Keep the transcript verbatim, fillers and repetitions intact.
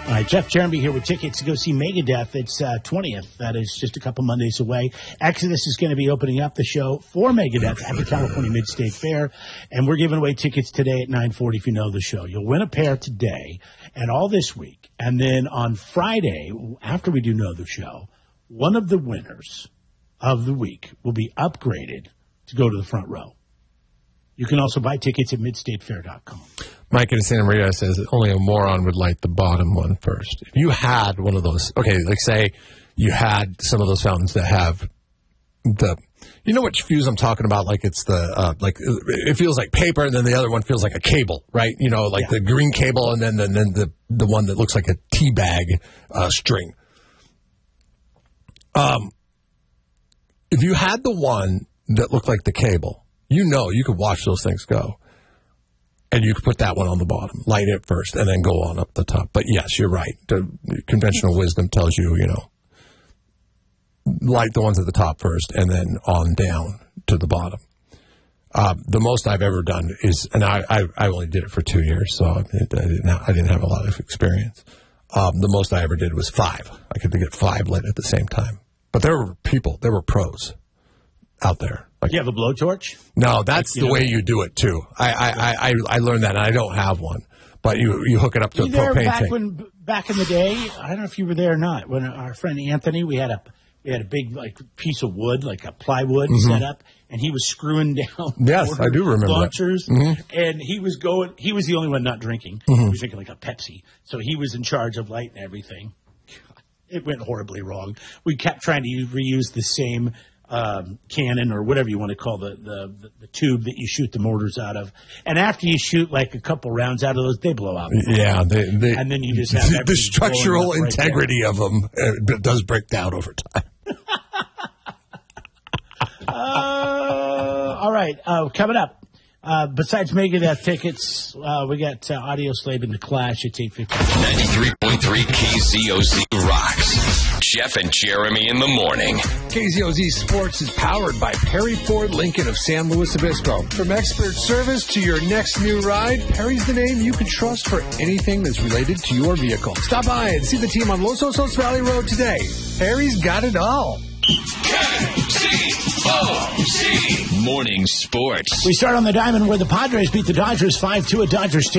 All right, Jeff Jeremy here with tickets to go see Megadeth. It's uh, twentieth. That is just a couple Mondays away. Exodus is going to be opening up the show for Megadeth at the California Mid-State Fair, and we're giving away tickets today at nine forty if you know the show. You'll win a pair today and all this week. And then on Friday, after we do know the show, one of the winners of the week will be upgraded to go to the front row. You can also buy tickets at mid state fair dot com. Mike in Santa Maria says only a moron would light the bottom one first. If you had one of those, okay, like say you had some of those fountains that have the, you know which fuse I'm talking about? Like it's the, uh, like it feels like paper, and then the other one feels like a cable, right? You know, like yeah. the green cable, and then, and then the the one that looks like a tea bag uh, string. Um, if you had the one that looked like the cable, you know you could watch those things go. And you could put that one on the bottom, light it first, and then go on up the top. But yes, you're right. The conventional wisdom tells you, you know, light the ones at the top first, and then on down to the bottom. Uh, the most I've ever done is, and I, I, I only did it for two years, so I didn't have, I didn't have a lot of experience. Um, the most I ever did was five. I could get five lit at the same time. But there were people, there were pros out there. Like, you have a blowtorch? No, that's like, the know, way you do it, too. I, I, I, I learned that, and I don't have one. But you, you hook it up to you a there propane back tank. When, back in the day, I don't know if you were there or not, when our friend Anthony, we had a we had a big like piece of wood, like a plywood mm-hmm. set up, and he was screwing down yes, I do remember launchers, mm-hmm. and he was going, he was the only one not drinking. Mm-hmm. He was drinking like a Pepsi, so he was in charge of lighting everything. It went horribly wrong. We kept trying to use, reuse the same um, cannon or whatever you want to call the, the, the, the tube that you shoot the mortars out of. And after you shoot like a couple rounds out of those, they blow out. Yeah. They, they, and then you just have the, the structural integrity right of them uh, does break down over time. uh, all right. Uh, coming up. Uh, besides Megadeth tickets, uh, we got uh, Audio Slave and The Clash at eight fifty. ninety-three point three K Z O Z rocks. Jeff and Jeremy in the morning. K Z O Z Sports is powered by Perry Ford Lincoln of San Luis Obispo. From expert service to your next new ride, Perry's the name you can trust for anything that's related to your vehicle. Stop by and see the team on Los Osos Valley Road today. Perry's got it all. K Z O Z Morning Sports. We start on the diamond where the Padres beat the Dodgers five two at Dodgers